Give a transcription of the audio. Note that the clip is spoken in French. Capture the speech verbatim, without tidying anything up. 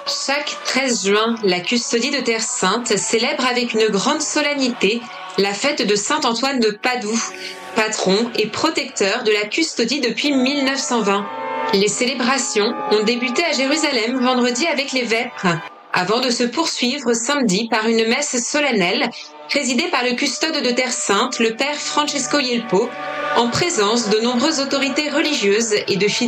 Chaque treize juin, la custodie de Terre Sainte célèbre avec une grande solennité la fête de saint Antoine de Padoue, patron et protecteur de la custodie depuis mille neuf cent vingt. Les célébrations ont débuté à Jérusalem vendredi avec les vêpres, avant de se poursuivre samedi par une messe solennelle présidée par le custode de Terre Sainte, le père Francesco Yelpo, en présence de nombreuses autorités religieuses et de fidèles.